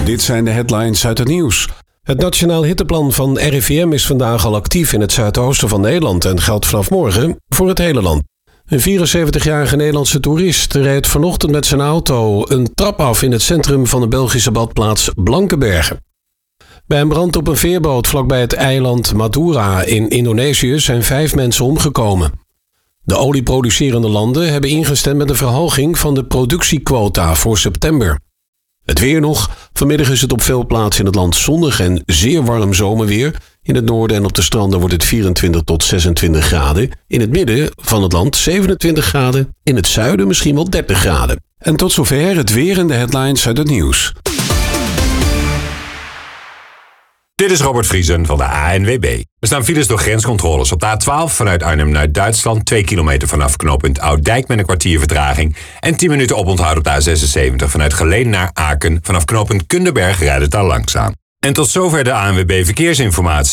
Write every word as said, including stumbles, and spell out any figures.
Dit zijn de headlines uit het nieuws. Het Nationaal Hitteplan van R I V M is vandaag al actief in het zuidoosten van Nederland en geldt vanaf morgen voor het hele land. Een vierenzeventigjarige Nederlandse toerist reed vanochtend met zijn auto een trap af in het centrum van de Belgische badplaats Blankenbergen. Bij een brand op een veerboot vlakbij het eiland Madura in Indonesië zijn vijf mensen omgekomen. De olieproducerende landen hebben ingestemd met een verhoging van de productiequota voor september. Het weer nog. Vanmiddag is het op veel plaatsen in het land zonnig en zeer warm zomerweer. In het noorden en op de stranden wordt het vierentwintig tot zesentwintig graden. In het midden van het land zevenentwintig graden. In het zuiden misschien wel dertig graden. En tot zover het weer en de headlines uit het nieuws. Dit is Robert Vriesen van de A N W B. Er staan files door grenscontroles op de A twaalf vanuit Arnhem naar Duitsland. twee kilometer vanaf knooppunt Oud-Dijk met een kwartier vertraging. En tien minuten oponthoud op de A zesenzeventig vanuit Geleen naar Aken. Vanaf knooppunt Kunderberg rijdt het daar langzaam. En tot zover de A N W B Verkeersinformatie.